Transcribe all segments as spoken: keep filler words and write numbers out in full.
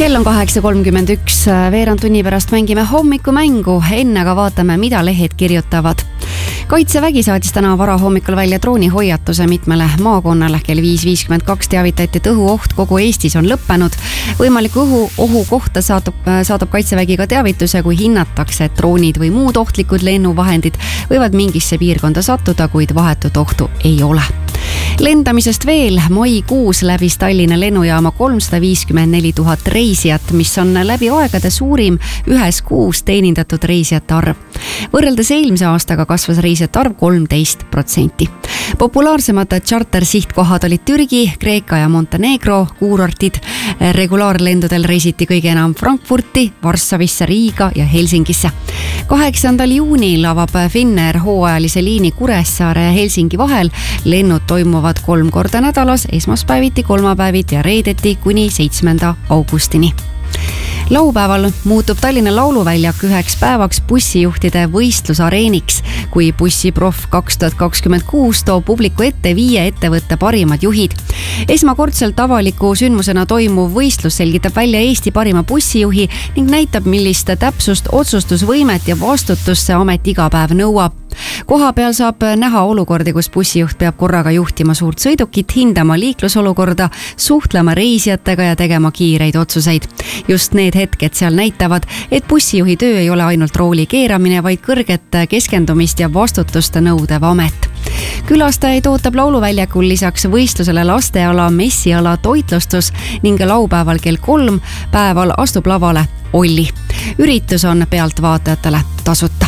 Kell on kaheksa kolmkümmend üks, veerand tunni pärast mängime hommikumängu, enne aga vaatame, mida lehed kirjutavad. Kaitsevägi saatis täna varahommikul välja droonihoiatuse mitmele maakonnale. Kell viis viiskümmend kaks teavitati, et õhuoht kogu Eestis on lõppenud. Võimaliku õhu ohu kohta saadab, saadab Kaitsevägi ka teavituse, kui hinnatakse, et droonid või muud ohtlikud lennuvahendid võivad mingisse piirkonda sattuda, kuid vahetut ohtu ei ole. Lendamisest veel, maikuus läbis Tallinna lennujaama kolmsada viiskümmend neli tuhat reisijat, mis on läbi aegade suurim ühes kuus teenindatud reisijate arv. Võrreldes eelmise aastaga kasvas reisijate arv kolmteist protsenti. Populaarsemad charter-sihtkohad olid Türgi, Kreeka ja Montenegro kuurortid. Regulaarlendudel reisiti kõige enam Frankfurti, Varssavisse, Riiga ja Helsingisse. kaheksandal juunil avab Finnair hooajalise liini Kuressaare ja Helsingi vahel. Lennud toimuvad kolm korda nädalas, esmaspäeviti, kolmapäeviti ja reedeti kuni seitsmenda augustini. Laupäeval muutub Tallinna Lauluväljak üheks päevaks bussijuhtide võistlusareeniks, kui bussiprof kaks tuhat kakskümmend kuus toob publiku ette viie ettevõtte parimad juhid. Esmakordselt avaliku sündmusena toimuv võistlus selgitab välja Eesti parima bussijuhi ning näitab, millist täpsust, otsustusvõimet ja vastutust see amet iga päev nõuab. Koha peal saab näha olukordi, kus bussijuht peab korraga juhtima suurt sõidukit, hindama liiklusolukorda, suhtlema reisijatega ja tegema kiireid otsuseid. Just need hetked seal näitavad, et bussijuhi töö ei ole ainult rooli keeramine, vaid kõrget keskendumist ja vastutust nõudev amet. Külastajaid ootab Lauluväljakul lisaks võistlusele lasteala, messiala, toitlustus ning laupäeval kell kolm päeval astub lavale Olli. Üritus on pealtvaatajatele tasuta.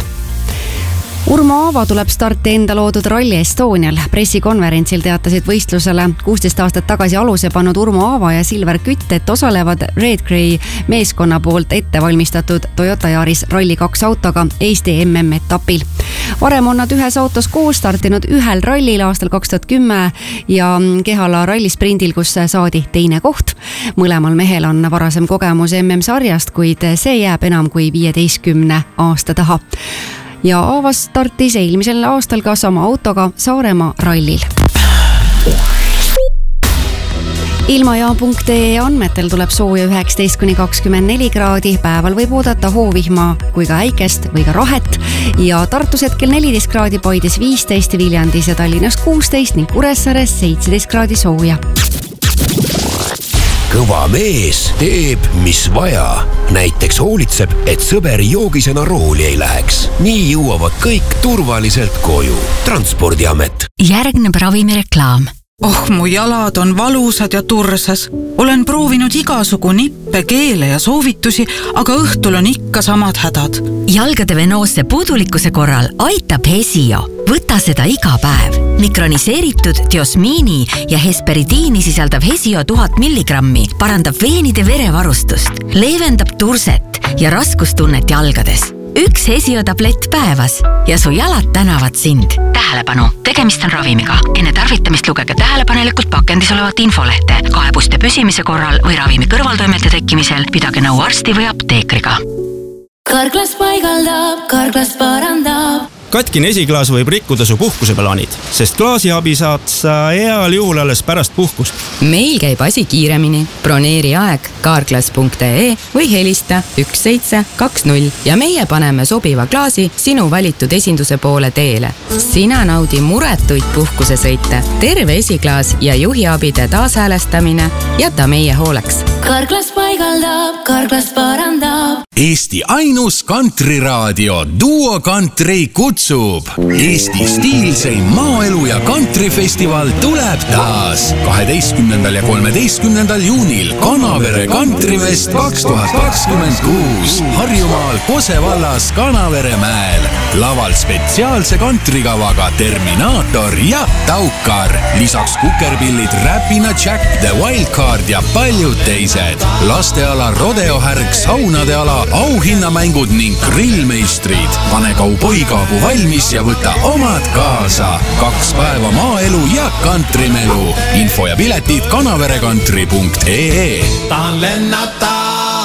Urmo Aava tuleb starti enda loodud Rally Estonial. Pressikonverentsil teatasid võistlusele kuusteist aastat tagasi aluse pannud Urmo Aava ja Silver Kütt, et osalevad Red Gray meeskonna poolt ettevalmistatud Toyota Yaris Rally kaks autoga Eesti M M-etapil. Varem on nad ühes autos koos startinud ühel rallil aastal kaks tuhat kümme ja Kehala rallisprindil, kus saadi teine koht. Mõlemal mehel on varasem kogemus M M-sarjast, kuid see jääb enam kui viieteistkümne aasta taha. Ja Aavas startis eelmisel aastal ka sama autoga Saaremaa rallil. Ilmajaam punkt ee andmetel tuleb sooja üheksateist kuni kakskümmend neli kraadi, päeval võib oodata hoovihma kui ka äikest või ka rahet ja Tartus hetkel neliteist kraadi, Paides viisteist, Viljandis ja Tallinnas kuusteist ning Kuressaares seitseteist kraadi sooja. Kõva mees teeb, mis vaja. Näiteks hoolitseb, et sõberi joogisena rooli ei läheks. Nii jõuavad kõik turvaliselt koju. Transpordiamet. Järgneb ravimireklaam. Oh, mu jalad on valusad ja tursas. Olen proovinud igasugu nippe, keele ja soovitusi, aga õhtul on ikka samad hädad. Jalgade venoosse puudulikkuse korral aitab Hesio. Võta seda iga päev. Mikroniseeritud diosmiini ja hesperidiini sisaldav Hesio tuhat milligrammi parandab veenide verevarustust, leevendab turset ja raskustunnet jalgades. Üks Hesio tablett päevas ja su jalad tänavad sind. Tähelepanu, tegemist on ravimiga. Enne tarvitamist lugege tähelepanelikult pakendis olevat infolehte. Kaebuste püsimise korral või ravimi kõrvaltoimete tekkimisel pidage nõu arsti või apteekriga. Karklas paigaldab, Karklas parandab. Katkine esiklaas võib rikkuda su puhkuse plaanid, sest klaasiabi saad sa heal juhul alles pärast puhkust. Meil käib asi kiiremini. Broneeri aeg karklas punkt ee või helista üks seitse kaks null ja meie paneme sobiva klaasi sinu valitud esinduse poole teele. Sina naudi muretuid puhkusesõite, terve esiklaas ja juhiabide taashäälestamine jäta meie hooleks. Karklas paigaldab, Karklas parandab. Eesti ainus kantriraadio Duo Country kutsub. Eesti stiilseim maaelu ja kantrifestival tuleb taas. kaheteistkümnendal ja kolmeteistkümnendal juunil Kanavere Kantrifest kaks tuhat kakskümmend kuus Harjumaal Kose vallas Kanavere mäel. Laval spetsiaalse kantrikavaga Terminaator ja Taukar. Lisaks kukerpillid Räpina Jack, The Wildcard ja paljud teised. Lasteala rodeohärg, saunade ala, auhinnamängud ning grillmeistrid. Pane kauboikaagu valmis ja võta omad kaasa. Kaks päeva maaelu ja kantrimelu. Info ja piletid kanaverekantri punkt ee. Tahan lennata!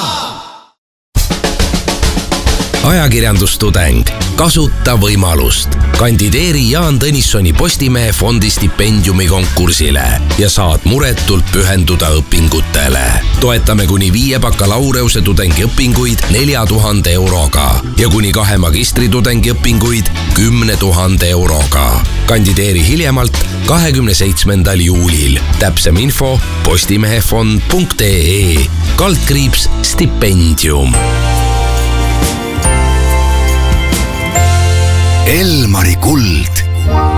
Ajakirjandustudeng. Kasuta võimalust. Kandideeri Jaan Tõnissoni Postimehe fondi stipendiumi konkursile ja saad muretult pühenduda õpingutele. toetame kuni viie bakalaureuse tudengi õpinguid nelja tuhande euroga ja kuni kahe magistritudengi õpinguid kümne tuhande euroga. Kandideeri hiljemalt kahekümne seitsmendal juulil. Täpsem info postimehefond punkt ee kaldkriips stipendium. Elmari kuld.